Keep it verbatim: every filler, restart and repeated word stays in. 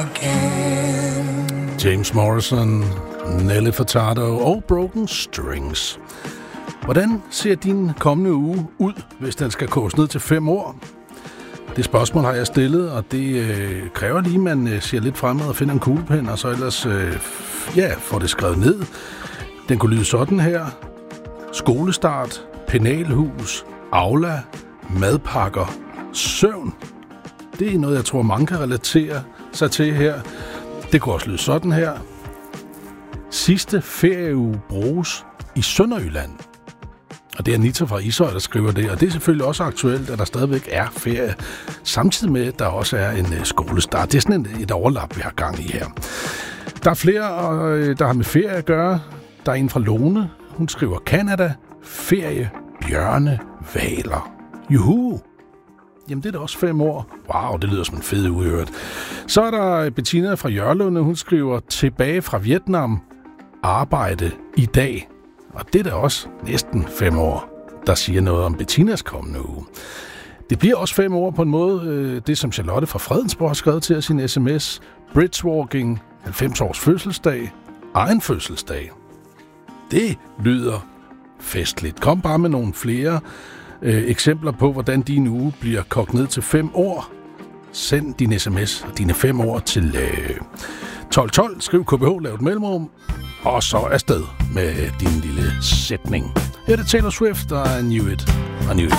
James Morrison, Nelly Furtado og Broken Strings. Hvordan ser din kommende uge ud, hvis den skal koges ned til fem år? Det spørgsmål har jeg stillet, og det øh, kræver lige, at man øh, ser lidt fremad og finder en kuglepen, og så ellers øh, ja, får det skrevet ned. Den kunne lyde sådan her. Skolestart, penalhus, aula, madpakker, søvn. Det er noget, jeg tror, mange kan relatere sig til her. Det kunne også lyde sådan her. Sidste ferieuge bruges i Sønderjylland. Og det er Anita fra Ishøj, der skriver det. Og det er selvfølgelig også aktuelt, at der stadigvæk er ferie. Samtidig med, at der også er en uh, skolestart. Det er sådan et, et overlap, vi har gang i her. Der er flere, uh, der har med ferie at gøre. Der er en fra Lone. Hun skriver Canada, ferie, bjørne, valer. Juhu! Jamen, det er da også fem år. Wow, det lyder som en fed uge. Så er der Bettina fra Jørlunde. Hun skriver tilbage fra Vietnam. Arbejde i dag. Og det er da også næsten fem år, der siger noget om Bettinas kommende uge. Det bliver også fem år på en måde. Det, som Charlotte fra Fredensborg har skrevet til os i en sms. Bridgewalking, halvfems års fødselsdag, egen fødselsdag. Det lyder festligt. Kom bare med nogle flere øh, eksempler på, hvordan din uge bliver kogt ned til fem år. Send din sms og dine fem år til øh, tolv tolv. Skriv K B H, lav et mellemrum. Og så afsted med din lille sætning. Her er det Taylor Swift, og I knew it. I knew it.